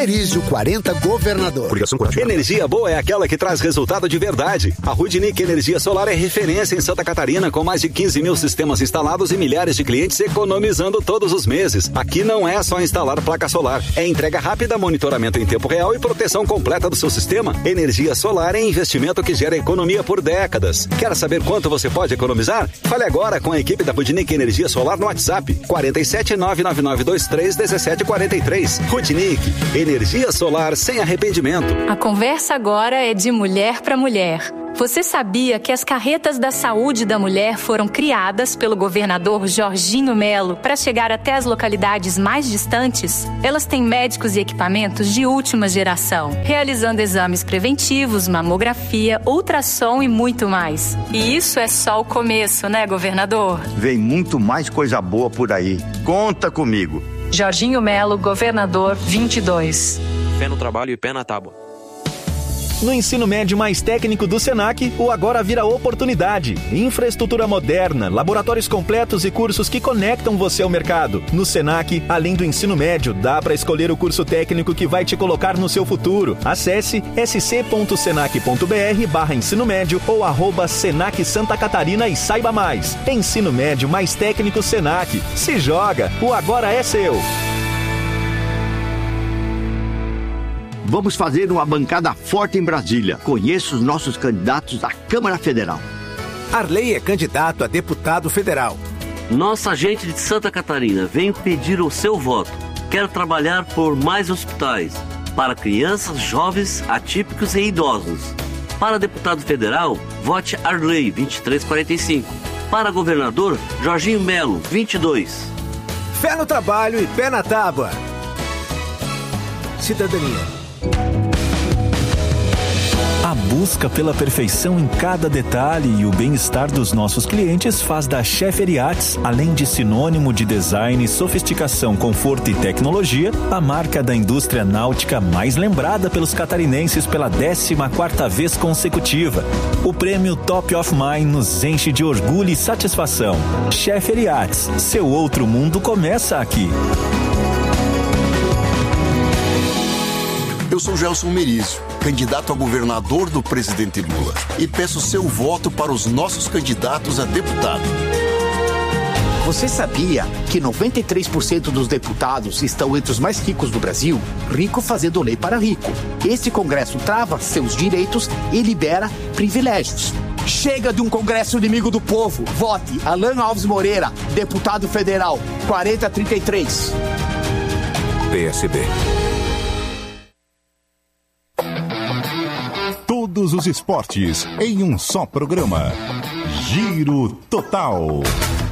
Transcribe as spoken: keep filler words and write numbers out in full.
Merizio quarenta, Governador. Energia boa é aquela que traz resultado de verdade. A Rudnick Energia Solar é referência em Santa Catarina, com mais de quinze mil sistemas instalados e milhares de clientes economizando todos os meses. Aqui não é só instalar placa solar, é entrega rápida, monitoramento em tempo real e proteção completa do seu sistema. Energia solar é investimento que gera economia por décadas. Quer saber quanto você pode economizar? Fale agora com a equipe da Rudnick Energia Solar no WhatsApp quarenta e sete, nove nove nove dois três, dezessete quarenta e três. Rudnick, energia solar sem arrependimento. A conversa agora é de mulher para mulher. Você sabia que as carretas da saúde da mulher foram criadas pelo governador Jorginho Melo para chegar até as localidades mais distantes? Elas têm médicos e equipamentos de última geração, realizando exames preventivos, mamografia, ultrassom e muito mais. E isso é só o começo, né, governador? Vem muito mais coisa boa por aí. Conta comigo. Jorginho Melo, governador vinte e dois. Fé no trabalho e pé na tábua. No ensino médio mais técnico do Senac, o agora vira oportunidade. Infraestrutura moderna, laboratórios completos e cursos que conectam você ao mercado. No Senac, além do ensino médio, dá para escolher o curso técnico que vai te colocar no seu futuro. Acesse sc.senac.br barra ensino médio ou arroba Senac Santa Catarina e saiba mais. Ensino médio mais técnico Senac. Se joga, o agora é seu. Vamos fazer uma bancada forte em Brasília. Conheça os nossos candidatos à Câmara Federal. Arley é candidato a deputado federal. Nossa gente de Santa Catarina, venho pedir o seu voto. Quero trabalhar por mais hospitais, para crianças, jovens, atípicos e idosos. Para deputado federal, vote Arley vinte e três quarenta e cinco. Para governador, Jorginho Melo vinte e dois. Fé no trabalho e pé na tábua. Cidadania. A busca pela perfeição em cada detalhe e o bem-estar dos nossos clientes faz da Scheffer Yachts, além de sinônimo de design, sofisticação, conforto e tecnologia, a marca da indústria náutica mais lembrada pelos catarinenses pela décima quarta vez consecutiva. O prêmio Top of Mind nos enche de orgulho e satisfação. Scheffer Yachts, seu outro mundo começa aqui. Eu sou Gelson Merizio, candidato a governador do presidente Lula, e peço seu voto para os nossos candidatos a deputado. Você sabia que noventa e três por cento dos deputados estão entre os mais ricos do Brasil? Rico fazendo lei para rico. Este Congresso trava seus direitos e libera privilégios. Chega de um Congresso inimigo do povo. Vote Alan Alves Moreira, deputado federal, quarenta trinta e três. P S B. Todos os esportes em um só programa. Giro Total.